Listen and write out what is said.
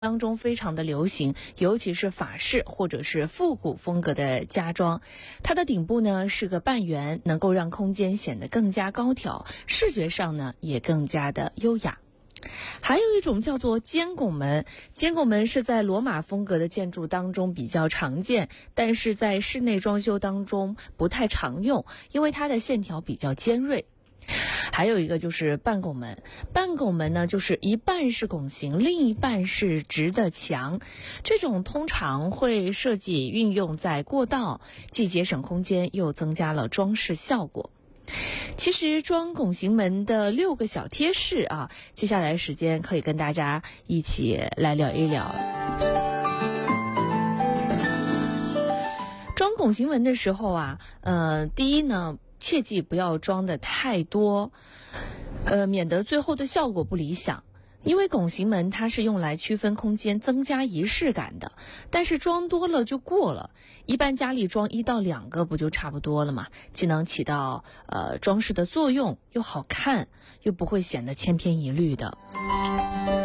当中非常的流行，尤其是法式或者是复古风格的家装。它的顶部呢是个半圆，能够让空间显得更加高挑，视觉上呢也更加的优雅。还有一种叫做尖拱门，尖拱门是在罗马风格的建筑当中比较常见，但是在室内装修当中不太常用，因为它的线条比较尖锐。还有一个就是半拱门，半拱门呢就是一半是拱形，另一半是直的墙，这种通常会设计运用在过道，既节省空间又增加了装饰效果。其实装拱形门的6个小贴士啊，接下来时间可以跟大家一起来聊一聊。装拱形门的时候啊，第一呢，切记不要装的太多，免得最后的效果不理想。因为拱形门它是用来区分空间、增加仪式感的，但是装多了就过了。一般家里装1到2个不就差不多了嘛？既能起到装饰的作用，又好看，又不会显得千篇一律的。